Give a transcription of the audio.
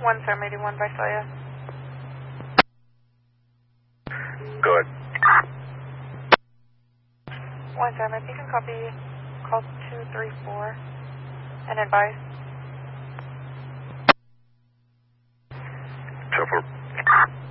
1781 Visalia. Go ahead. 17, you can copy call 234 and advise. 2-4.